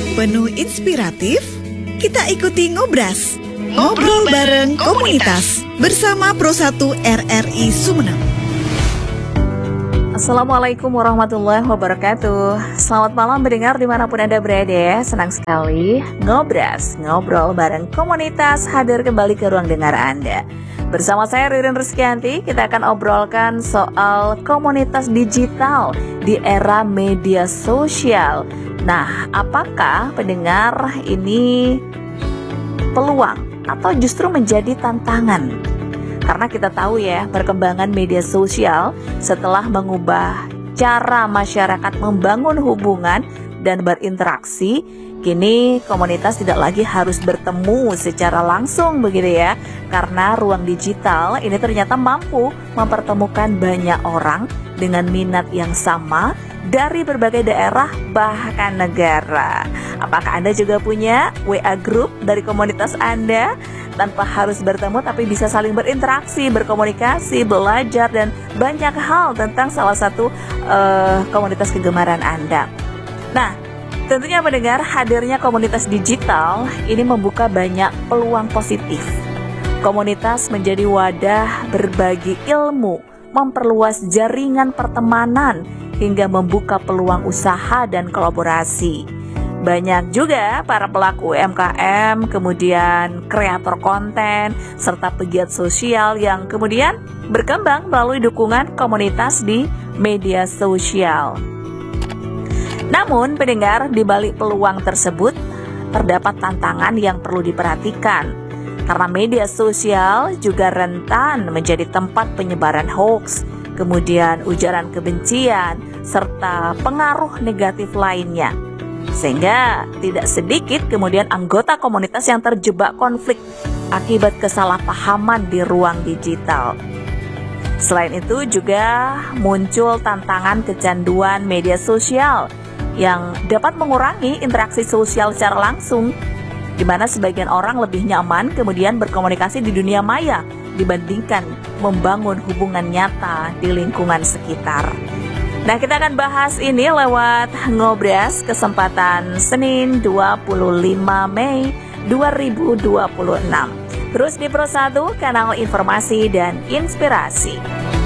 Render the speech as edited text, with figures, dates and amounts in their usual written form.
Penuh inspiratif, kita ikuti Ngobras, ngobrol bareng komunitas bersama Pro 1 RRI Sumeneb. Assalamualaikum warahmatullahi wabarakatuh. Selamat malam pendengar dimanapun Anda berada. Senang sekali Ngobras, ngobrol bareng komunitas hadir kembali ke ruang dengar Anda. Bersama saya Ririn Rizkyanti, kita akan obrolkan soal komunitas digital di era media sosial. Nah, apakah pendengar ini peluang atau justru menjadi tantangan? Karena kita tahu ya, perkembangan media sosial setelah mengubah cara masyarakat membangun hubungan dan berinteraksi, kini komunitas tidak lagi harus bertemu secara langsung begitu ya. Karena ruang digital ini ternyata mampu mempertemukan banyak orang dengan minat yang sama dari berbagai daerah bahkan negara. Apakah Anda juga punya WA group dari komunitas Anda? Tanpa harus bertemu tapi bisa saling berinteraksi, berkomunikasi, belajar dan banyak hal tentang salah satu komunitas kegemaran Anda. Nah, tentunya mendengar hadirnya komunitas digital ini membuka banyak peluang positif. Komunitas menjadi wadah berbagi ilmu, memperluas jaringan pertemanan, hingga membuka peluang usaha dan kolaborasi. Banyak juga para pelaku UMKM, kemudian kreator konten, serta pegiat sosial yang kemudian berkembang melalui dukungan komunitas di media sosial. Namun, pendengar, di balik peluang tersebut terdapat tantangan yang perlu diperhatikan. Karena media sosial juga rentan menjadi tempat penyebaran hoaks, kemudian ujaran kebencian, serta pengaruh negatif lainnya. Sehingga tidak sedikit kemudian anggota komunitas yang terjebak konflik akibat kesalahpahaman di ruang digital. Selain itu juga muncul tantangan kecanduan media sosial yang dapat mengurangi interaksi sosial secara langsung, di mana sebagian orang lebih nyaman kemudian berkomunikasi di dunia maya dibandingkan membangun hubungan nyata di lingkungan sekitar. Nah, kita akan bahas ini lewat Ngobras kesempatan Senin 25 Mei 2026. Terus di Pro 1, kanal informasi dan inspirasi.